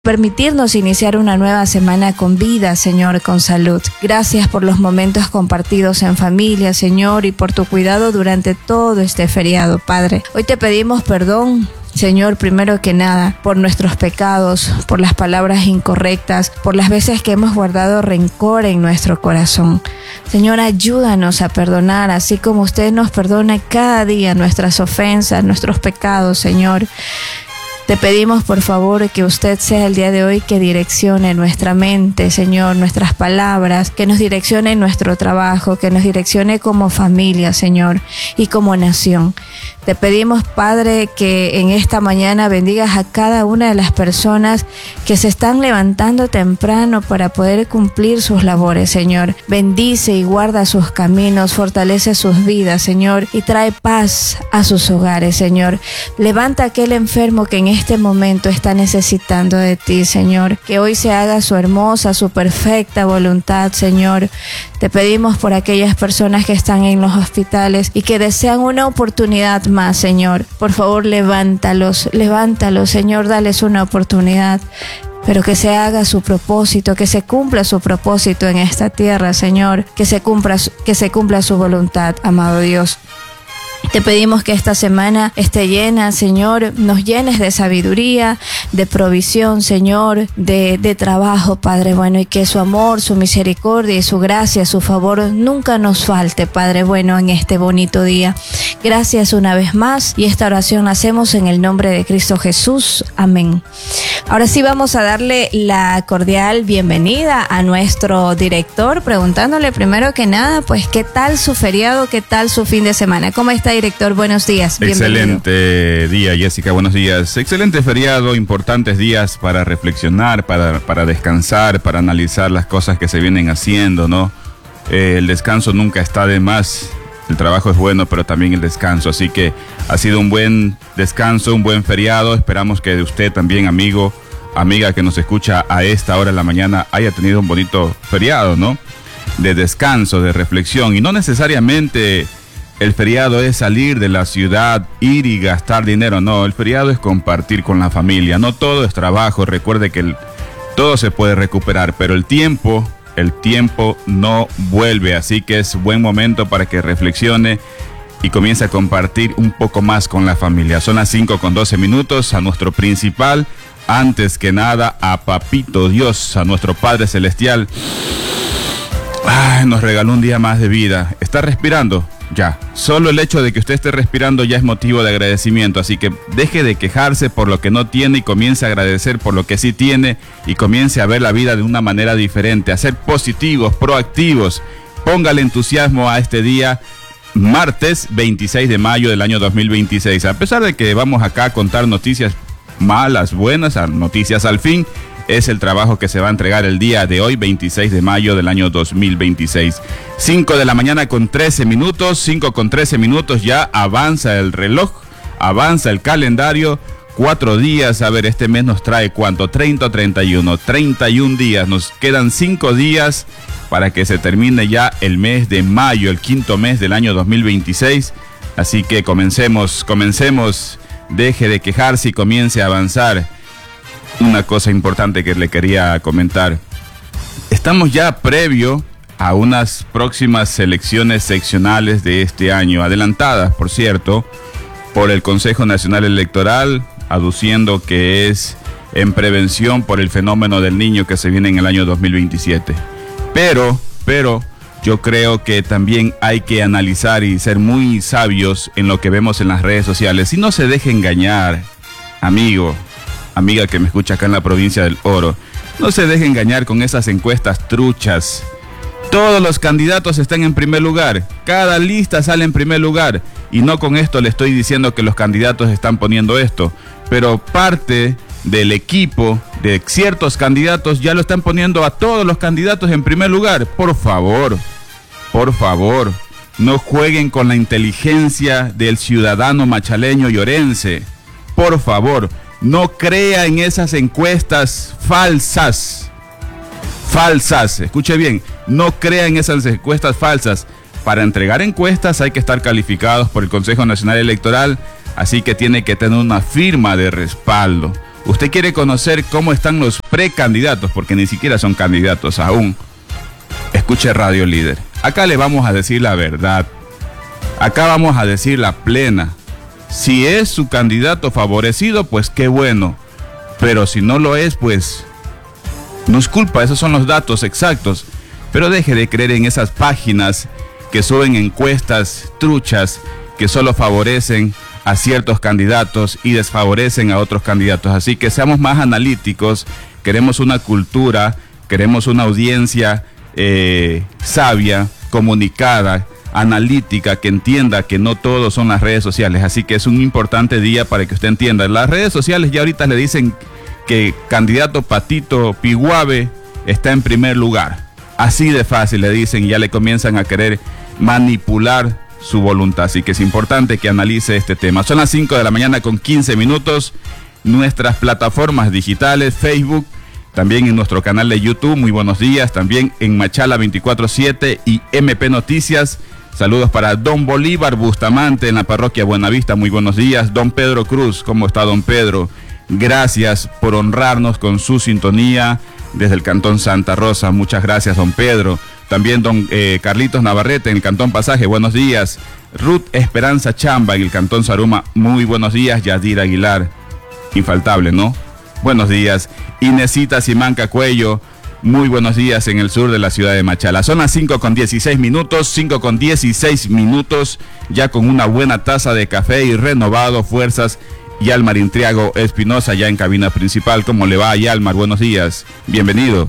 permitirnos iniciar una nueva semana con vida, Señor, con salud. Gracias por los momentos compartidos en familia, Señor, y por tu cuidado durante todo este feriado, Padre. Hoy te pedimos perdón, Señor, primero que nada, por nuestros pecados, por las palabras incorrectas, por las veces que hemos guardado rencor en nuestro corazón. Señor, ayúdanos a perdonar, así como usted nos perdona cada día nuestras ofensas, nuestros pecados, Señor. Te pedimos, por favor, que usted sea el día de hoy que direccione nuestra mente, Señor, nuestras palabras, que nos direccione en nuestro trabajo, que nos direccione como familia, Señor, y como nación. Te pedimos, Padre, que en esta mañana bendigas a cada una de las personas que se están levantando temprano para poder cumplir sus labores, Señor. Bendice y guarda sus caminos, fortalece sus vidas, Señor, y trae paz a sus hogares, Señor. Levanta a aquel enfermo que en este momento está necesitando de ti, Señor. Que hoy se haga su hermosa, su perfecta voluntad, Señor. Te pedimos por aquellas personas que están en los hospitales y que desean una oportunidad más, Señor. Por favor, levántalos, Señor, dales una oportunidad. Pero que se haga su propósito, que se cumpla su propósito en esta tierra, Señor. Que se cumpla su voluntad, amado Dios. Te pedimos que esta semana esté llena, Señor, nos llenes de sabiduría, de provisión, Señor, de trabajo, Padre bueno, y que su amor, su misericordia y su gracia, su favor nunca nos falte, Padre bueno, en este bonito día. Gracias una vez más, y esta oración la hacemos en el nombre de Cristo Jesús. Amén. Ahora sí vamos a darle la cordial bienvenida a nuestro director, preguntándole primero que nada, pues, ¿qué tal su feriado? ¿Qué tal su fin de semana? ¿Cómo está, director? Buenos días. Bienvenido. Excelente día, Jessica. Buenos días. Excelente feriado, importantes días para reflexionar, para descansar, para analizar las cosas que se vienen haciendo, ¿no? El descanso nunca está de más. El trabajo es bueno, pero también el descanso. Así que ha sido un buen descanso, un buen feriado. Esperamos que usted también, amigo, amiga que nos escucha a esta hora de la mañana, haya tenido un bonito feriado, ¿no? De descanso, de reflexión. Y no necesariamente el feriado es salir de la ciudad, ir y gastar dinero. No, el feriado es compartir con la familia. No todo es trabajo. Recuerde que todo se puede recuperar, pero el tiempo no vuelve. Así que es buen momento para que reflexione y comience a compartir un poco más con la familia. Son las 5:12. A nuestro principal, antes que nada, a Papito Dios, a nuestro Padre Celestial. Nos regaló un día más de vida. ¿Está respirando? Ya. Solo el hecho de que usted esté respirando ya es motivo de agradecimiento. Así que deje de quejarse por lo que no tiene y comience a agradecer por lo que sí tiene, y comience a ver la vida de una manera diferente, a ser positivos, proactivos. Póngale entusiasmo a este día, martes 26 de mayo del año 2026. A pesar de que vamos acá a contar noticias malas, buenas, noticias al fin, es el trabajo que se va a entregar el día de hoy, 26 de mayo del año 2026. 5:13 a.m, 5:13 ya avanza el reloj, avanza el calendario. 4 días, a ver, este mes nos trae ¿cuánto? 30 o 31, 31 días. Nos quedan 5 días para que se termine ya el mes de mayo, el quinto mes del año 2026. Así que comencemos, deje de quejarse y comience a avanzar. Una cosa importante que le quería comentar. Estamos ya previo a unas próximas elecciones seccionales de este año, adelantadas, por cierto, por el Consejo Nacional Electoral, aduciendo que es en prevención por el fenómeno del Niño que se viene en el año 2027. Pero yo creo que también hay que analizar y ser muy sabios en lo que vemos en las redes sociales. Y no se deje engañar, amigo, amiga que me escucha acá en la provincia del Oro. No se deje engañar con esas encuestas truchas. Todos los candidatos están en primer lugar. Cada lista sale en primer lugar. Y no con esto le estoy diciendo que los candidatos están poniendo esto. Pero parte del equipo de ciertos candidatos ya lo están poniendo a todos los candidatos en primer lugar. Por favor, no jueguen con la inteligencia del ciudadano machaleño y orense. Por favor, no crea en esas encuestas falsas. Escuche bien, no crea en esas encuestas falsas. Para entregar encuestas hay que estar calificados por el Consejo Nacional Electoral, así que tiene que tener una firma de respaldo. Usted quiere conocer cómo están los precandidatos, porque ni siquiera son candidatos aún. Escuche Radio Líder. Acá le vamos a decir la verdad. Acá vamos a decir la plena. Si es su candidato favorecido, pues qué bueno. Pero si no lo es, pues no es culpa, esos son los datos exactos. Pero deje de creer en esas páginas que suben encuestas truchas que solo favorecen a ciertos candidatos y desfavorecen a otros candidatos. Así que seamos más analíticos, queremos una cultura, queremos una audiencia sabia, comunicada, analítica, que entienda que no todo son las redes sociales. Así que es un importante día para que usted entienda. Las redes sociales ya ahorita le dicen que candidato Patito Piguave está en primer lugar. Así de fácil le dicen y ya le comienzan a querer manipular su voluntad. Así que es importante que analice este tema. Son las 5 de la mañana con 15 minutos. Nuestras plataformas digitales, Facebook, también en nuestro canal de YouTube, muy buenos días. También en Machala 24/7 y MP Noticias. Saludos para Don Bolívar Bustamante en la parroquia Buenavista, muy buenos días. Don Pedro Cruz, ¿cómo está don Pedro? Gracias por honrarnos con su sintonía desde el Cantón Santa Rosa. Muchas gracias, don Pedro. También don Carlitos Navarrete en el Cantón Pasaje, buenos días. Ruth Esperanza Chamba en el Cantón Saruma, muy buenos días. Yadir Aguilar, infaltable, ¿no? Buenos días. Inesita Simanca Cuello, muy buenos días en el sur de la ciudad de Machala. Son las 5:16 minutos, 5:16 minutos, ya con una buena taza de café y renovado fuerzas. Yalmar Intriago Espinosa ya en cabina principal. ¿Cómo le va, Yalmar? Buenos días, bienvenido.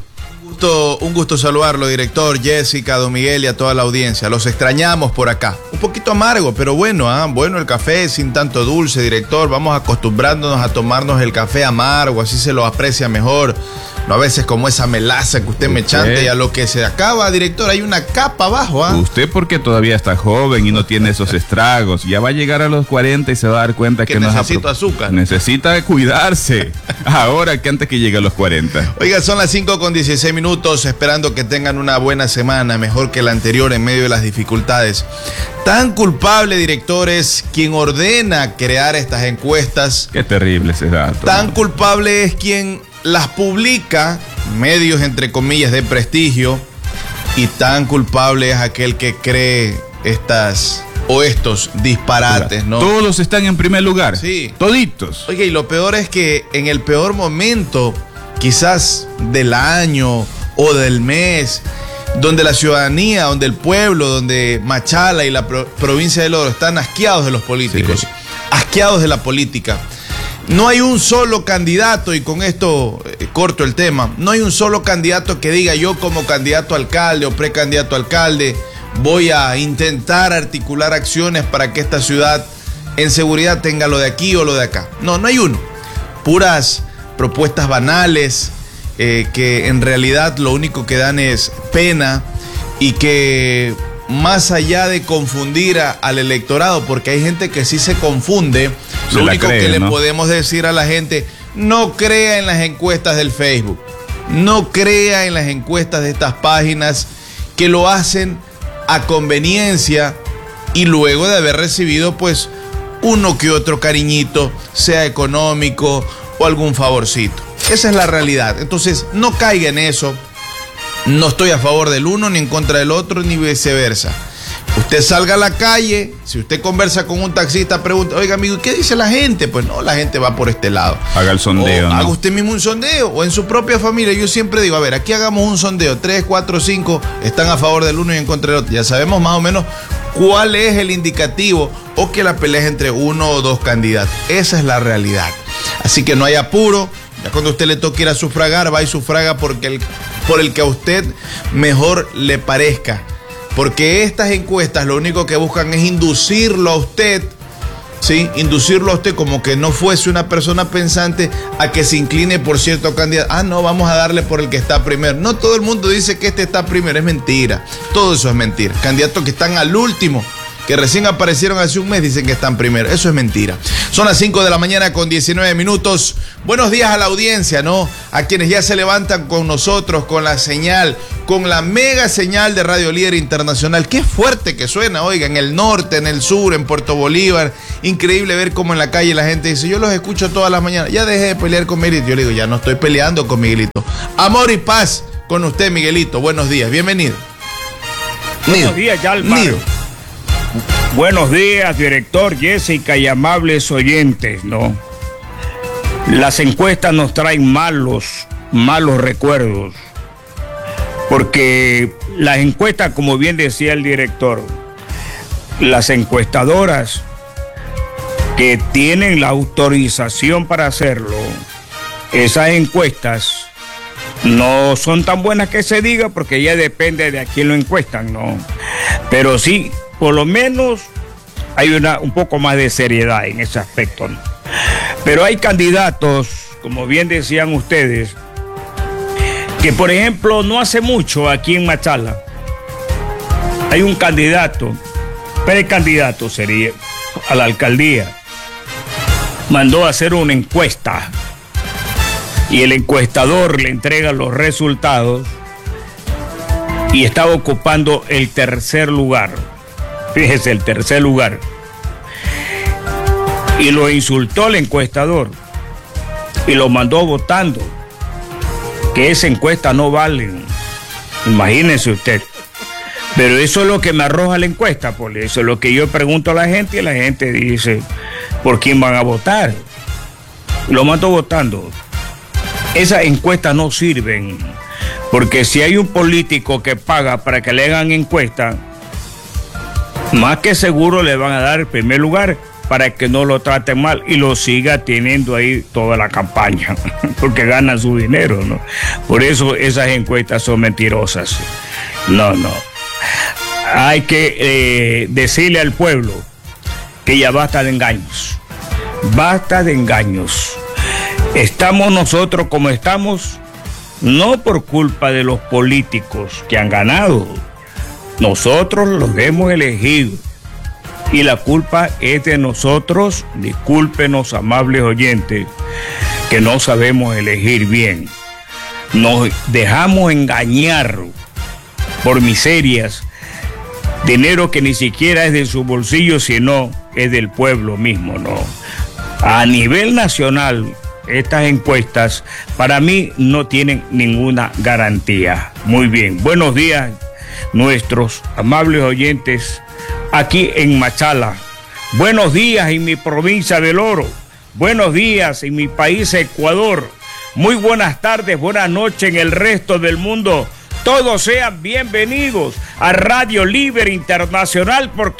Un gusto saludarlo, director, Jessica, don Miguel y a toda la audiencia. Los extrañamos por acá. Un poquito amargo, pero bueno, bueno el café sin tanto dulce, director. Vamos acostumbrándonos a tomarnos el café amargo, así se lo aprecia mejor. No a veces como esa melaza que usted me chante y a lo que se acaba, director, hay una capa abajo. Usted porque todavía está joven y no tiene esos estragos. Ya va a llegar a los 40 y se va a dar cuenta que no necesita azúcar. Necesita cuidarse. Ahora que antes que llegue a los 40. Oiga, son las 5:16 minutos, esperando que tengan una buena semana, mejor que la anterior en medio de las dificultades. Tan culpable, director, es quien ordena crear estas encuestas. Qué terrible ese dato. Tan culpable es quien las publica, medios entre comillas de prestigio, y tan culpable es aquel que cree estos disparates, ¿no? Todos están en primer lugar. Sí. Toditos. Oye, y lo peor es que en el peor momento, quizás del año o del mes, donde la ciudadanía, donde el pueblo, donde Machala y la provincia del Oro están asqueados de los políticos, sí, asqueados de la política. No hay un solo candidato, y con esto corto el tema, no hay un solo candidato que diga: yo como candidato a alcalde o precandidato a alcalde voy a intentar articular acciones para que esta ciudad en seguridad tenga lo de aquí o lo de acá. No hay uno. Puras propuestas banales que en realidad lo único que dan es pena, y que más allá de confundir al electorado, porque hay gente que sí se confunde, lo único que le podemos decir a la gente: no crea en las encuestas del Facebook, no crea en las encuestas de estas páginas que lo hacen a conveniencia y luego de haber recibido pues uno que otro cariñito, sea económico o algún favorcito. Esa es la realidad. Entonces no caiga en eso. No estoy a favor del uno ni en contra del otro, ni viceversa. Usted salga a la calle, si usted conversa con un taxista, pregunta: oiga, amigo, ¿qué dice la gente? Pues no, la gente va por este lado. Haga el sondeo, ¿no? Haga usted mismo un sondeo, o en su propia familia. Yo siempre digo: a ver, aquí hagamos un sondeo, 3, 4, 5 están a favor del uno y en contra del otro. Ya sabemos más o menos cuál es el indicativo, o que la pelea es entre uno o dos candidatos. Esa es la realidad. Así que no hay apuro. Ya cuando a usted le toque ir a sufragar, va y sufraga por el que a usted mejor le parezca. Porque estas encuestas lo único que buscan es inducirlo a usted, ¿sí? Inducirlo a usted como que no fuese una persona pensante a que se incline por cierto candidato. No, vamos a darle por el que está primero. No todo el mundo dice que este está primero, es mentira. Todo eso es mentira. Candidatos que están al último que recién aparecieron hace un mes, dicen que están primero. Eso es mentira. Son las 5 de la mañana con 19 minutos. Buenos días a la audiencia, ¿no? A quienes ya se levantan con nosotros, con la señal, con la mega señal de Radio Líder Internacional. Qué fuerte que suena, oiga, en el norte, en el sur, en Puerto Bolívar. Increíble ver cómo en la calle la gente dice, yo los escucho todas las mañanas. Ya dejé de pelear con Miguelito. Yo le digo, ya no estoy peleando con Miguelito. Amor y paz con usted, Miguelito. Buenos días, bienvenido. Buenos días, Yalmar. Buenos días, director, Jessica y amables oyentes, ¿no? Las encuestas nos traen malos recuerdos, porque las encuestas, como bien decía el director, las encuestadoras que tienen la autorización para hacerlo, esas encuestas no son tan buenas que se diga, porque ya depende de a quién lo encuestan, ¿no? Pero sí, por lo menos hay un poco más de seriedad en ese aspecto, ¿no? Pero hay candidatos, como bien decían ustedes, que por ejemplo no hace mucho aquí en Machala hay un candidato, precandidato sería, a la alcaldía, mandó a hacer una encuesta y el encuestador le entrega los resultados y estaba ocupando el tercer lugar. Fíjese, el tercer lugar. Y lo insultó el encuestador y lo mandó votando, que esa encuesta no vale. Imagínense usted. Pero eso es lo que me arroja la encuesta, por eso es lo que yo pregunto a la gente y la gente dice, ¿por quién van a votar? Lo mandó votando. Esas encuestas no sirven, porque si hay un político que paga para que le hagan encuesta, más que seguro le van a dar el primer lugar para que no lo traten mal y lo siga teniendo ahí toda la campaña, porque ganan su dinero, ¿no? Por eso esas encuestas son mentirosas. No. Hay que decirle al pueblo que ya basta de engaños. Basta de engaños. Estamos nosotros como estamos, no por culpa de los políticos que han ganado. Nosotros los hemos elegido y la culpa es de nosotros, discúlpenos amables oyentes, que no sabemos elegir bien. Nos dejamos engañar por miserias, dinero que ni siquiera es de su bolsillo, sino es del pueblo mismo, ¿no? A nivel nacional, estas encuestas para mí no tienen ninguna garantía. Muy bien, buenos días nuestros amables oyentes aquí en Machala. Buenos días en mi provincia del Oro. Buenos días en mi país Ecuador. Muy buenas tardes, buenas noches en el resto del mundo. Todos sean bienvenidos a Radio Líder Internacional, porque